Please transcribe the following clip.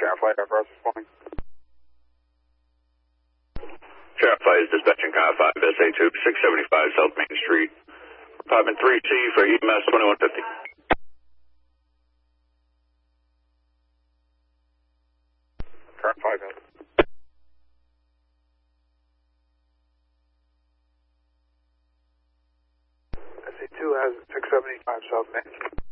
Sheriff Flight Aircraft responding. Sheriff Flight is dispatching Car 5 SA2 675 South Main Street. Department 3C for EMS 2150. Current 5 minutes. SA2 has 675 South Main.